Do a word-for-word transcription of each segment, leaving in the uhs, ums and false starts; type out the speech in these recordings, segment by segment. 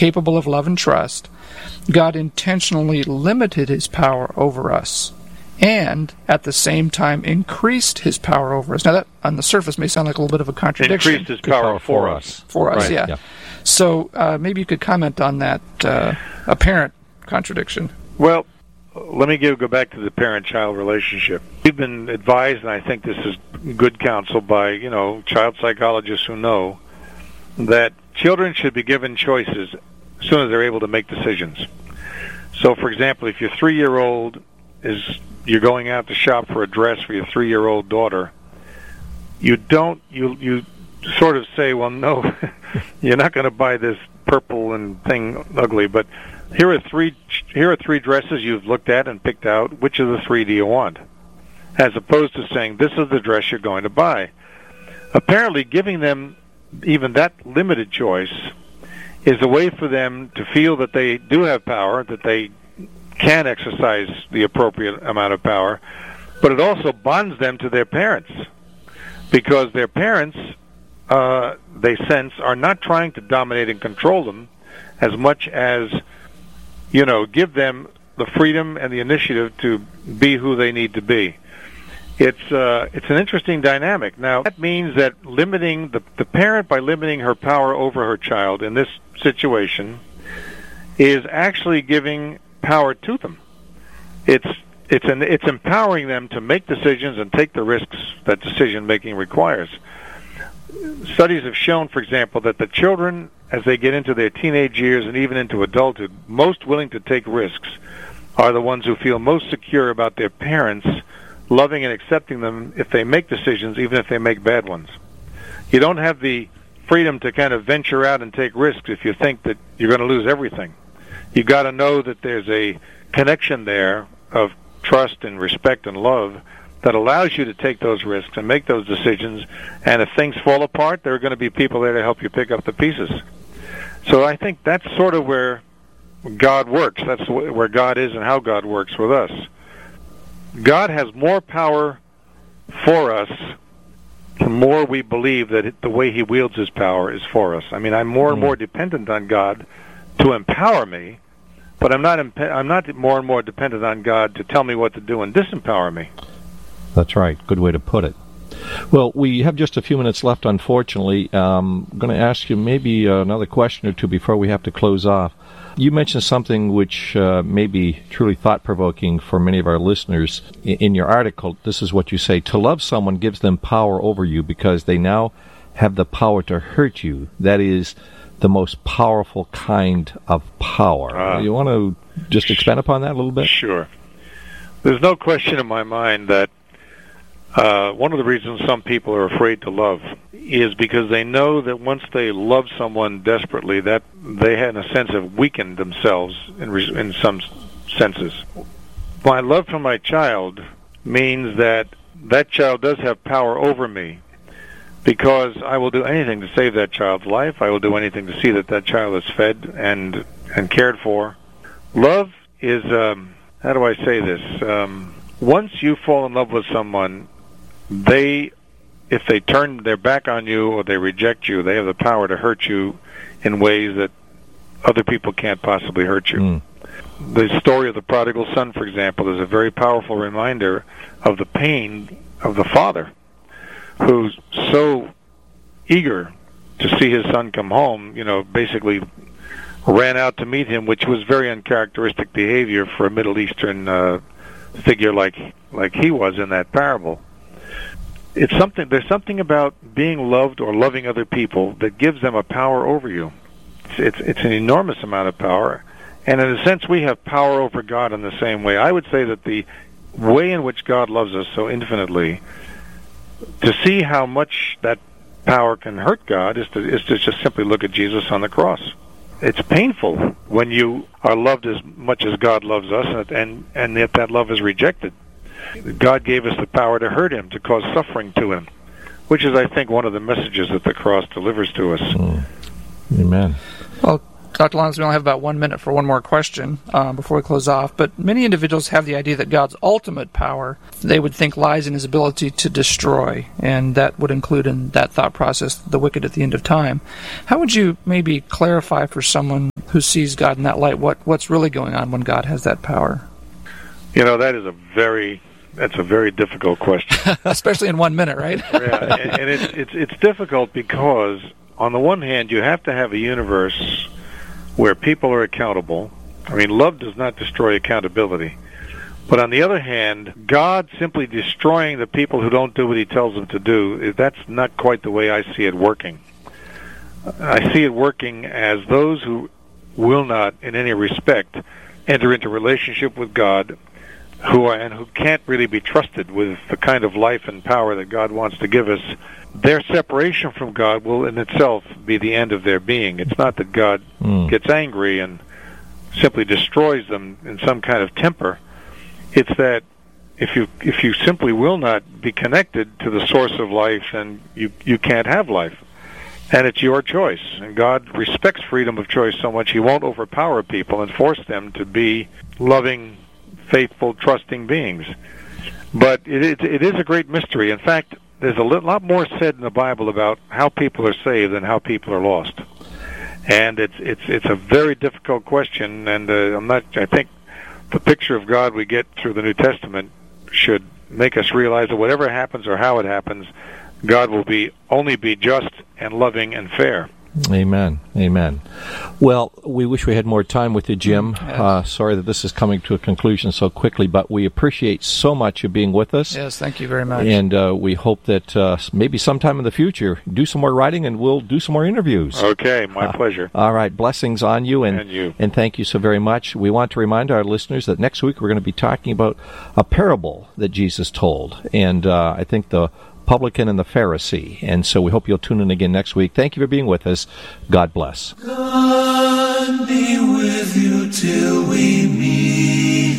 capable of love and trust, God intentionally limited his power over us and at the same time increased his power over us. Now that on the surface may sound like a little bit of a contradiction. Increased his power for us. For us, right. yeah. yeah. So uh, maybe you could comment on that uh, apparent contradiction. Well, let me give, go back to the parent-child relationship. We've been advised, and I think this is good counsel by, you know, child psychologists who know that children should be given choices as soon as they're able to make decisions. So, for example, if your three-year-old is you're going out to shop for a dress for your three-year-old daughter, you don't you you sort of say, well, no, you're not going to buy this purple and thing ugly, but here are three here are three dresses you've looked at and picked out. Which of the three do you want? As opposed to saying, this is the dress you're going to buy. Apparently, giving them even that limited choice is a way for them to feel that they do have power, that they can exercise the appropriate amount of power, but it also bonds them to their parents, because their parents, uh, they sense, are not trying to dominate and control them as much as, you know, give them the freedom and the initiative to be who they need to be. It's uh, it's an interesting dynamic. Now, that means that limiting the, the parent, by limiting her power over her child in this situation, is actually giving power to them. It's it's an it's empowering them to make decisions and take the risks that decision making requires. Studies have shown, for example, that the children, as they get into their teenage years and even into adulthood, most willing to take risks are the ones who feel most secure about their parents loving and accepting them if they make decisions, even if they make bad ones. You don't have the freedom to kind of venture out and take risks if you think that you're going to lose everything. You got to know that there's a connection there of trust and respect and love that allows you to take those risks and make those decisions. And if things fall apart, there are going to be people there to help you pick up the pieces. So I think that's sort of where God works. That's where God is and how God works with us. God has more power for us the more we believe that it, the way he wields his power is for us. I mean, I'm more mm. and more dependent on God to empower me, but I'm not imp- I'm not more and more dependent on God to tell me what to do and disempower me. That's right. Good way to put it. Well, we have just a few minutes left, unfortunately. Um, I'm going to ask you maybe another question or two before we have to close off. You mentioned something which uh, may be truly thought-provoking for many of our listeners. In your article, this is what you say: to love someone gives them power over you because they now have the power to hurt you. That is the most powerful kind of power. Uh, you want to just expand upon that a little bit? Sure. There's no question in my mind that uh, one of the reasons some people are afraid to love is because they know that once they love someone desperately, that they, in a sense, have weakened themselves in, re- in some senses. My love for my child means that that child does have power over me, because I will do anything to save that child's life. I will do anything to see that that child is fed and and cared for. Love is, um, how do I say this? Um, once you fall in love with someone, they, if they turn their back on you or they reject you, they have the power to hurt you in ways that other people can't possibly hurt you. Mm. The story of the prodigal son, for example, is a very powerful reminder of the pain of the father, who's so eager to see his son come home, you know, basically ran out to meet him, which was very uncharacteristic behavior for a Middle Eastern uh, figure like like he was in that parable. It's something. There's something about being loved or loving other people that gives them a power over you. It's, it's it's an enormous amount of power, and in a sense, we have power over God in the same way. I would say that the way in which God loves us so infinitely, to see how much that power can hurt God, is to is to just simply look at Jesus on the cross. It's painful when you are loved as much as God loves us, and and yet that love is rejected. God gave us the power to hurt him, to cause suffering to him, which is, I think, one of the messages that the cross delivers to us. Mm. Amen. Well, Doctor Longs, we only have about one minute for one more question um, before we close off, but many individuals have the idea that God's ultimate power, they would think, lies in his ability to destroy, and that would include in that thought process the wicked at the end of time. How would you maybe clarify for someone who sees God in that light, what what's really going on when God has that power? You know, that is a very that's a very difficult question, especially in one minute, right? Yeah, and, and it's it's it's difficult because on the one hand, you have to have a universe where people are accountable. I mean, love does not destroy accountability. But on the other hand, God simply destroying the people who don't do what he tells them to do, that's not quite the way I see it working. I see it working as those who will not, in any respect, enter into relationship with God, who are, and who can't really be trusted with the kind of life and power that God wants to give us, their separation from God will in itself be the end of their being. It's not that God mm. gets angry and simply destroys them in some kind of temper. It's that if you if you simply will not be connected to the source of life, then you you can't have life. And it's your choice. And God respects freedom of choice so much he won't overpower people and force them to be loving, faithful, trusting beings. But it, it, it is a great mystery. In fact, there's a lot more said in the Bible about how people are saved than how people are lost. And it's it's it's a very difficult question. And uh, I'm not. I think the picture of God we get through the New Testament should make us realize that whatever happens or how it happens, God will be only be just and loving and fair. Amen. Amen. Well, we wish we had more time with you, Jim. Yes. Uh, sorry that this is coming to a conclusion so quickly, but we appreciate so much you being with us. Yes, thank you very much. And uh, we hope that uh, maybe sometime in the future, do some more writing and we'll do some more interviews. Okay, my uh, pleasure. All right, blessings on you and, and you. And thank you so very much. We want to remind our listeners that next week we're going to be talking about a parable that Jesus told. And uh, I think the publican and the Pharisee. And so we hope you'll tune in again next week. Thank you for being with us. God bless. God be with you till we meet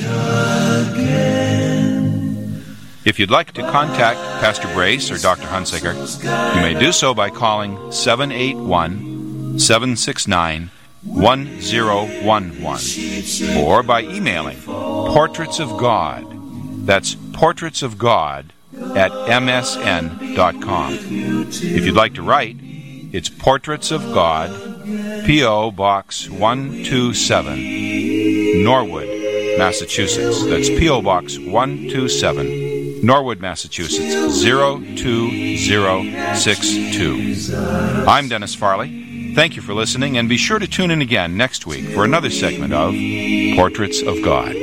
again. If you'd like to contact Pastor Brace or Doctor Hunsaker, you may do so by calling seven eight one, seven six nine, one zero one one or by emailing Portraits of God. That's Portraits of God at m s n dot com. If you'd like to write, it's Portraits of God, P O. Box one two seven, Norwood, Massachusetts. That's P O. Box one two seven, Norwood, Massachusetts, zero two zero six two. I'm Dennis Farley. Thank you for listening, and be sure to tune in again next week for another segment of Portraits of God.